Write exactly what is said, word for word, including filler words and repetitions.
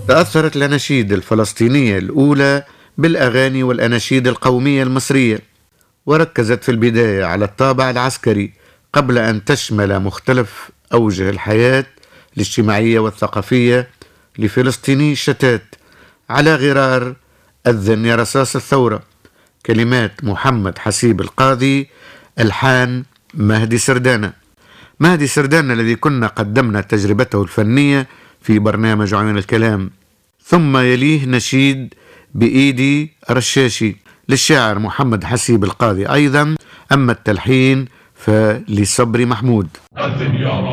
تأثرت الأناشيد الفلسطينية الأولى بالأغاني والأناشيد القومية المصرية، وركزت في البداية على الطابع العسكري قبل أن تشمل مختلف أوجه الحياة الاجتماعية والثقافية لفلسطيني الشتات. على غرار أذن يا رصاص الثورة، كلمات محمد حسيب القاضي، ألحان مهدي سردانة. مهدي سردانة الذي كنا قدمنا تجربته الفنية في برنامج عيون الكلام. ثم يليه نشيد بإيدي رشاشي للشاعر محمد حسيب القاضي أيضا، أما التلحين فلصبري محمود.